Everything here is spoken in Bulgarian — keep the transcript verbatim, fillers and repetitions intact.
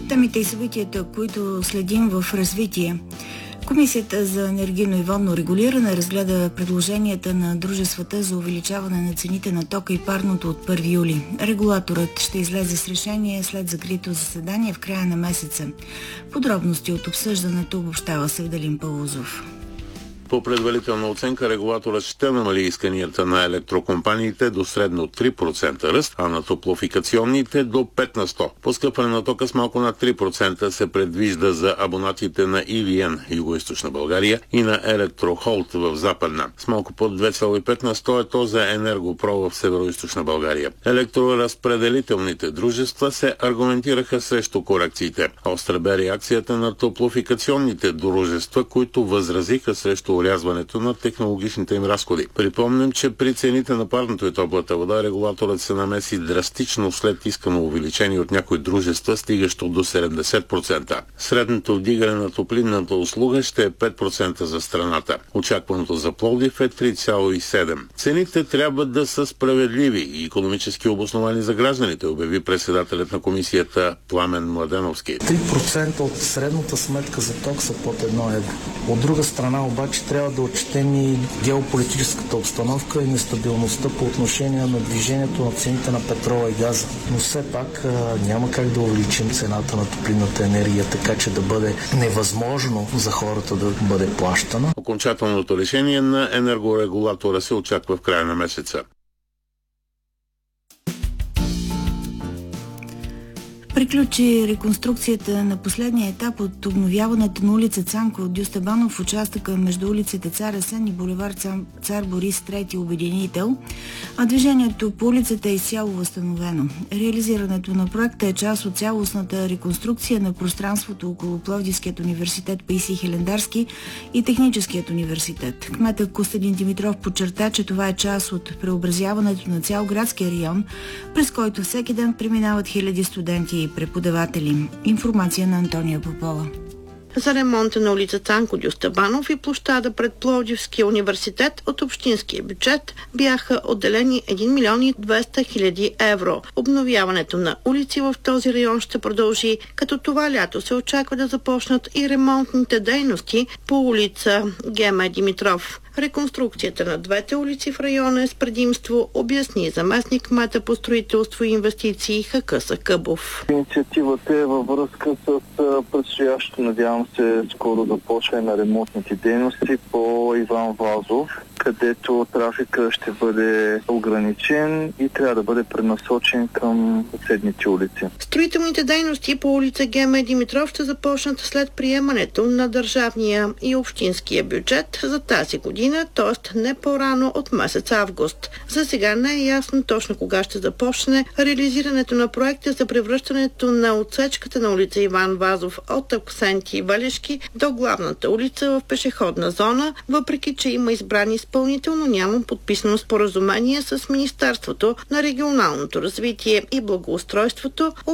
Темите и събитията, които следим в развитие. Комисията за енергийно и водно регулиране разгледа предложенията на дружествата за увеличаване на цените на тока и парното от първи юли. Регулаторът ще излезе с решение след закрито заседание в края на месеца. Подробности от обсъждането обобщава Севделин Павлозов. По предварителна оценка, регулаторът ще намали исканията на електрокомпаниите до средно три процента ръст, а на топлофикационните до пет на сто. Поскъпване на тока с малко над три процента се предвижда за абонатите на И Ви Ен Югоизточна България и на Електрохолд в Западна. С малко под две цяло и пет на сто е то за Енергопро в Североизточна България. Електроразпределителните дружества се аргументираха срещу корекциите. Остра бе реакцията на топлофикационните дружества, които възразиха срещу урязването на технологичните им разходи. Припомням, че при цените на парното и топлата вода регулаторът се намеси драстично след искано увеличение от някои дружества, стигащо до седемдесет процента. Средното вдигане на топлинната услуга ще е пет процента за страната. Очакваното за Пловдив е три цяло и седем. Цените трябва да са справедливи и икономически обосновани за гражданите, обяви председателят на комисията Пламен Младеновски. три процента от средната сметка за ток са под едно евро. От друга страна обаче трябва да отчетем и геополитическата обстановка и нестабилността по отношение на движението на цените на петрола и газа. Но все пак а, няма как да увеличим цената на топлинната енергия, така че да бъде невъзможно за хората да бъде плащана. Окончателното решение на енергорегулатора се очаква в края на месеца. Приключи реконструкцията на последния етап от обновяването на улица Цанко от Дюстебанов в участъка между улиците Цар Асен и булевард Цар Борис трети обединител, а движението по улицата е изцяло възстановено. Реализирането на проекта е част от цялостната реконструкция на пространството около Пловдивският университет Паисий Хилендарски и Техническият университет. Кметът Костадин Димитров подчерта, че това е част от преобразяването на цял градския район, през който всеки ден преминават хиляди студенти и преподаватели. Информация на Антония Попова. За ремонта на улица Цанко Дюстебанов и площада пред Пловдивския университет от общинския бюджет бяха отделени един милион и двеста хиляди евро. Обновяването на улици в този район ще продължи, като това лято се очаква да започнат и ремонтните дейности по улица Геме Димитров. Реконструкцията на двете улици в района е с предимство, обясни заместник кмета по строителство и инвестиции Хакъса Къбов. Инициативата е във връзка с предстоящото, надявам се, скоро започване на ремонтните дейности по Иван Вазов, където трафика ще бъде ограничен и трябва да бъде пренасочен към съседните улици. Строителните дейности по улица Геме Димитров ще започнат след приемането на държавния и общинския бюджет за тази година, т.е. не по-рано от месец август. За сега не е ясно точно кога ще започне реализирането на проекта за превръщането на отсечката на улица Иван Вазов от Аксенти и Валешки до главната улица в пешеходна зона, въпреки че има избрани изпълнител, но няма подписано споразумение с Министерството на регионалното развитие и благоустройството,